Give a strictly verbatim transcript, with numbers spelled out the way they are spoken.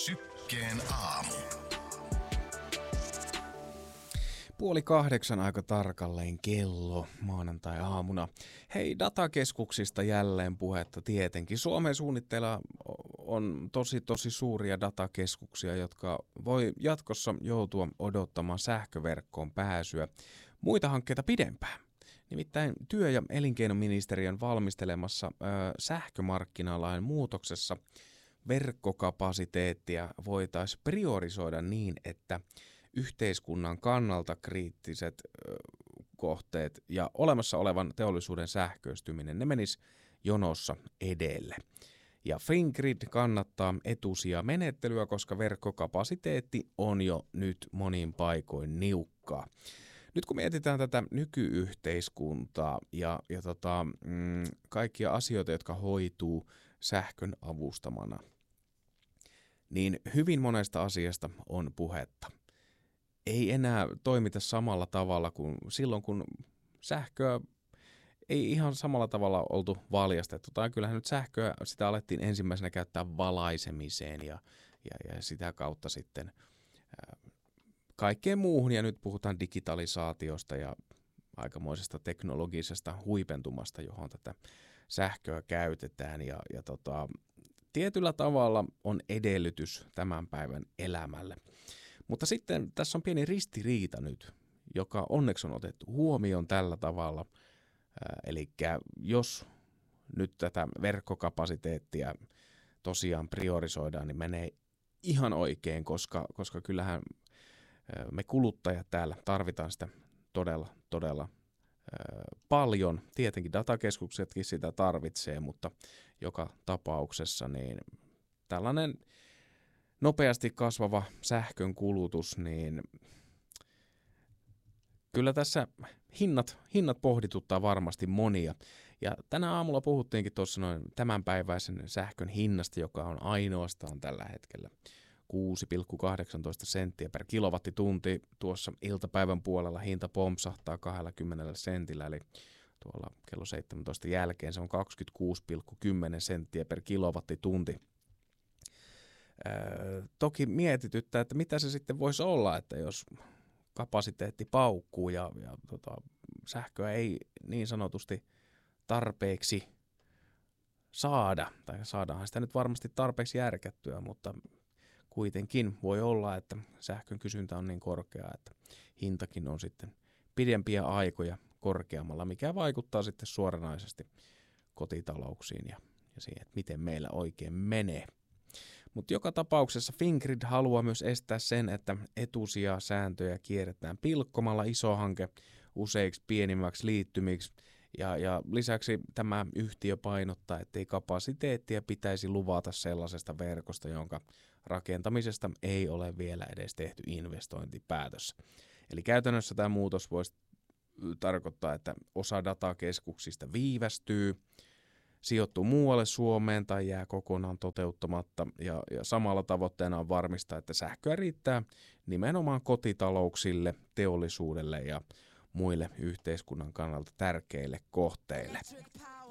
Sykkeen aamu. Puoli kahdeksan aika tarkalleen kello maanantai-aamuna. Hei, datakeskuksista jälleen puhetta tietenkin. Suomen suunnitteilla on tosi tosi suuria datakeskuksia, jotka voi jatkossa joutua odottamaan sähköverkkoon pääsyä muita hankkeita pidempään. Nimittäin työ- ja elinkeinoministeriön valmistelemassa ö, sähkömarkkinalain muutoksessa verkkokapasiteettia voitaisiin priorisoida niin, että yhteiskunnan kannalta kriittiset ö, kohteet ja olemassa olevan teollisuuden sähköistyminen, ne menis jonossa edelle. Ja Fingrid kannattaa etusija menettelyä, koska verkkokapasiteetti on jo nyt monin paikoin niukkaa. Nyt kun mietitään tätä nykyyhteiskuntaa ja, ja tota, mm, kaikkia asioita, jotka hoituu sähkön avustamana, niin hyvin monesta asiasta on puhetta. Ei enää toimita samalla tavalla kuin silloin, kun sähköä ei ihan samalla tavalla oltu valjastettu. Tai kyllähän nyt sähköä, sitä alettiin ensimmäisenä käyttää valaisemiseen ja, ja, ja sitä kautta sitten ää, kaikkeen muuhun. Ja nyt puhutaan digitalisaatiosta ja aikamoisesta teknologisesta huipentumasta, johon tätä sähköä käytetään. Ja, ja tota, tietyllä tavalla on edellytys tämän päivän elämälle. Mutta sitten tässä on pieni ristiriita nyt, joka onneksi on otettu huomioon tällä tavalla. Eli jos nyt tätä verkkokapasiteettia tosiaan priorisoidaan, niin menee ihan oikein, koska, koska kyllähän me kuluttajat täällä tarvitaan sitä todella, todella paljon. Tietenkin datakeskuksetkin sitä tarvitsee, mutta joka tapauksessa niin tällainen nopeasti kasvava sähkön kulutus, niin kyllä tässä hinnat, hinnat pohdituttaa varmasti monia. Ja tänä aamulla puhuttiinkin tuossa noin tämänpäiväisen sähkön hinnasta, joka on ainoastaan tällä hetkellä kuusi pilkku kahdeksantoista senttiä per kilowattitunti. Tuossa iltapäivän puolella hinta pompsahtaa kaksikymmentä sentillä, eli tuolla kello seitsemäntoista jälkeen se on kaksikymmentäkuusi pilkku kymmenen senttiä per kilowattitunti. Öö, toki mietityttää, että mitä se sitten voisi olla, että jos kapasiteetti paukkuu ja, ja tota, sähköä ei niin sanotusti tarpeeksi saada, tai saadaanhan sitä nyt varmasti tarpeeksi järkättyä, mutta kuitenkin voi olla, että sähkön kysyntä on niin korkea, että hintakin on sitten pidempiä aikoja korkeammalla, mikä vaikuttaa sitten suoranaisesti kotitalouksiin ja, ja siihen, että miten meillä oikein menee. Mutta joka tapauksessa Fingrid haluaa myös estää sen, että etusijasääntöjä kierretään pilkkomalla iso hanke useiksi pienimmäksi liittymiksi. Ja, ja lisäksi tämä yhtiö painottaa, ettei kapasiteettia pitäisi luvata sellaisesta verkosta, jonka rakentamisesta ei ole vielä edes tehty investointipäätös. Eli käytännössä tämä muutos voisi tarkoittaa, että osa datakeskuksista viivästyy, sijoittuu muualle Suomeen tai jää kokonaan toteuttamatta ja, ja samalla tavoitteena on varmistaa, että sähköä riittää nimenomaan kotitalouksille, teollisuudelle ja muille yhteiskunnan kannalta tärkeille kohteille.